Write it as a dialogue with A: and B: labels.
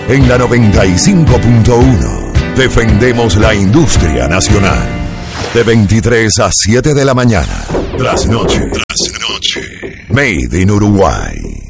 A: En la 95.1 defendemos la industria nacional. De 23 a 7 de la mañana. Trasnoche. Made in Uruguay.